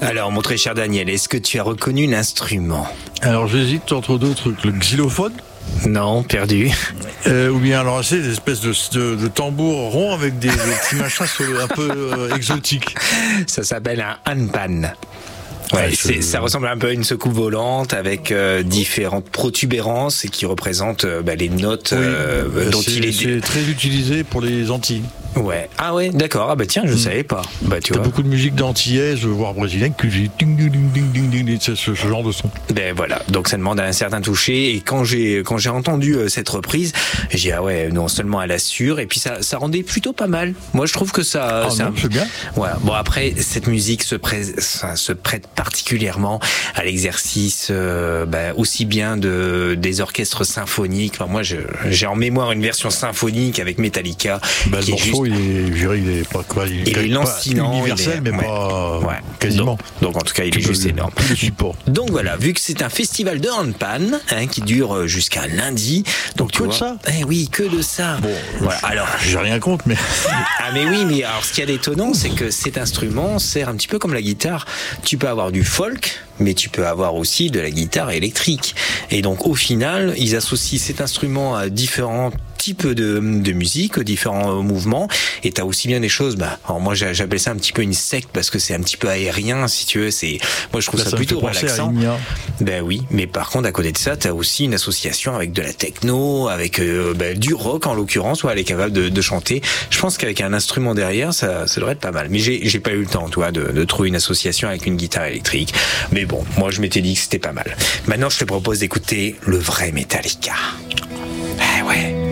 Alors, mon très cher Daniel, est-ce que tu as reconnu l'instrument? Alors j'hésite entre deux trucs, le xylophone. Non, perdu. Ou bien alors c'est des espèces de tambours ronds avec des petits machins un peu exotiques. Ça s'appelle un hanpan. Ouais, ça ressemble un peu à une soucoupe volante avec différentes protubérances et qui représentent les notes dont il est. C'est très utilisé pour les Antilles. Ouais. Ah ouais, d'accord. Ah bah tiens, je savais pas. Bah tu vois. Beaucoup de musique d'antillaise, voire brésilienne, que j'ai ding ding ding ding ding ding, c'est ce genre de son. Ben voilà. Donc ça demande un certain toucher. Et quand j'ai entendu cette reprise, j'ai dit ah ouais, non seulement elle assure et puis ça rendait plutôt pas mal. Moi je trouve que ça. C'est bien. Voilà. Bon après cette musique se prête particulièrement à l'exercice aussi bien des orchestres symphoniques. Enfin, moi j'ai en mémoire une version symphonique avec Metallica. Qui est juste... il est pas quoi, il est lancinant, universel, mais pas quasiment. Donc en tout cas, il est juste énorme. Le support. Donc voilà, vu que c'est un festival de handpan qui dure jusqu'à lundi, donc tu vois ça. Oui, que de ça. Bon, voilà. Alors, j'ai rien contre, mais mais oui, mais alors ce qu'il y a d'étonnant, c'est que cet instrument sert un petit peu comme la guitare. Tu peux avoir du folk, mais tu peux avoir aussi de la guitare électrique. Et donc au final, ils associent cet instrument à différents types de musique, différents mouvements, et t'as aussi bien des choses, alors moi j'appelle ça un petit peu une secte parce que c'est un petit peu aérien, si tu veux, moi je trouve ça plutôt relaxant. Ben oui, mais par contre à côté de ça, t'as aussi une association avec de la techno, avec du rock en l'occurrence, où elle est capable de chanter. Je pense qu'avec un instrument derrière, ça devrait être pas mal. Mais j'ai pas eu le temps, toi, de trouver une association avec une guitare électrique. Mais bon, moi je m'étais dit que c'était pas mal. Maintenant je te propose d'écouter le vrai Metallica. Ouais.